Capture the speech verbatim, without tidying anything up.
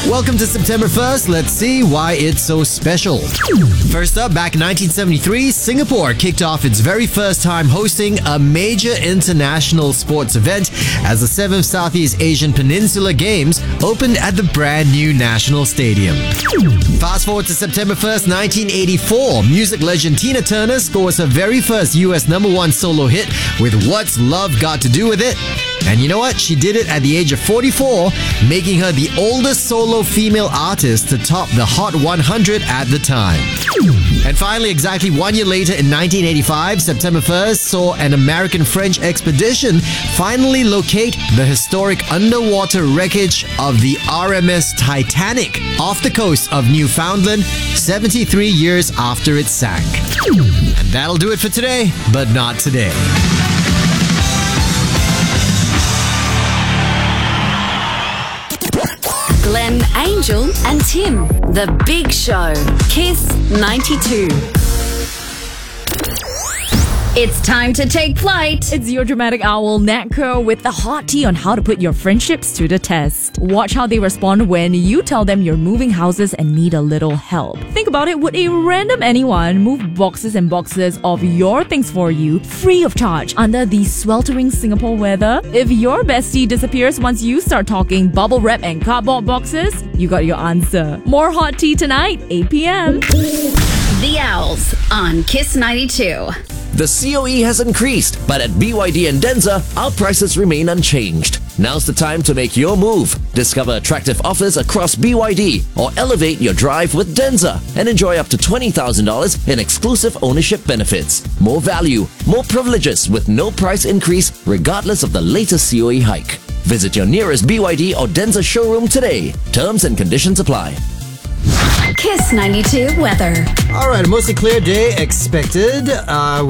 Welcome to September first. Let's see why it's so special. First up, back in nineteen seventy-three, Singapore kicked off its very first time hosting a major international sports event as the seventh Southeast Asian Peninsula Games opened at the brand new National Stadium. Fast forward to September first, nineteen eighty-four, music legend Tina Turner scores her very first U S number one solo hit with What's Love Got to Do With It? And you know what? She did it at the age of forty-four, making her the oldest solo female artist to top the Hot one hundred at the time. And finally, exactly one year later in nineteen eighty-five, September first saw an American-French expedition finally locate the historic underwater wreckage of the R M S Titanic off the coast of Newfoundland, seventy-three years after it sank. And that'll do it for today, but not today. Glenn, Angel, and Tim. The Big Show. Kiss ninety-two. It's time to take flight. It's your dramatic owl, Natco, with the hot tea on how to put your friendships to the test. Watch how they respond when you tell them you're moving houses and need a little help. Think about it, would a random anyone move boxes and boxes of your things for you, free of charge, under the sweltering Singapore weather? If your bestie disappears once you start talking bubble wrap and cardboard boxes, you got your answer. More hot tea tonight, eight p.m. The Owls on Kiss ninety-two. The C O E has increased, but at B Y D and Denza, our prices remain unchanged. Now's the time to make your move. Discover attractive offers across B Y D or elevate your drive with Denza and enjoy up to twenty thousand dollars in exclusive ownership benefits. More value, more privileges with no price increase regardless of the latest C O E hike. Visit your nearest B Y D or Denza showroom today. Terms and conditions apply. Kiss ninety-two weather. All right, a mostly clear day expected. Uh,